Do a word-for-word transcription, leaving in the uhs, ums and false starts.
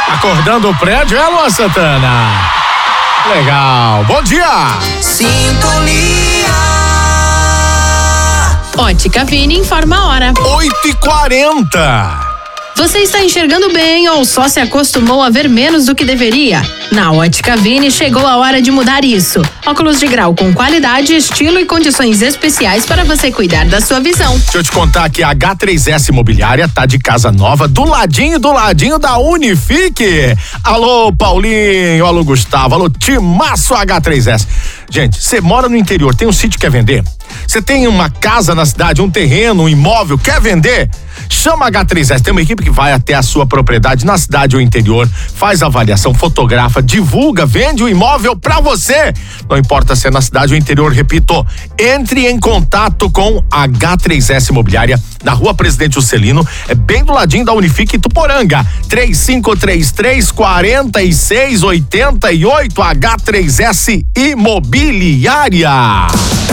Acordando o prédio, é, Luan Santana? Legal, bom dia! Sintonia. Ótica Vini informa a hora. oito e quarenta. Você está enxergando bem ou só se acostumou a ver menos do que deveria? Na Ótica Vini chegou a hora de mudar isso. Óculos de grau com qualidade, estilo e condições especiais para você cuidar da sua visão. Deixa eu te contar que a H três S Imobiliária tá de casa nova, do ladinho, do ladinho da Unifique. Alô, Paulinho, alô, Gustavo, alô, Timaço H três S. Gente, você mora no interior, tem um sítio que quer vender? Você tem uma casa na cidade, um terreno, um imóvel, quer vender? Chama a H três S, tem uma equipe que vai até a sua propriedade na cidade ou interior, faz avaliação, fotografa, divulga, vende o imóvel pra você. Não importa se é na cidade ou interior, repito, entre em contato com a H três S Imobiliária, na Rua Presidente Juscelino, é bem do ladinho da Unifique Tuporanga, três cinco três três, quatro seis oito oito, H três S Imobiliária.